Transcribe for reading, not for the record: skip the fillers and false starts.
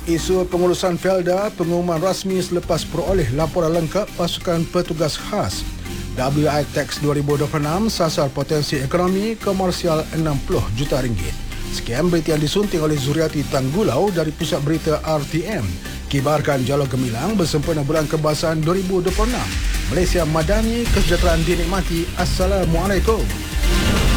Isu pengurusan Felda, pengumuman rasmi selepas peroleh laporan lengkap pasukan petugas khas. WI Tax 2026 sasar potensi ekonomi komersial 60 juta ringgit. Sekian berita yang disunting oleh Zuriati Tanggulau dari Pusat Berita RTM. Kibarkan Jalur Gemilang bersempena Bulan Kebasan 2026. Malaysia Madani, kesejahteraan dinikmati. Assalamualaikum.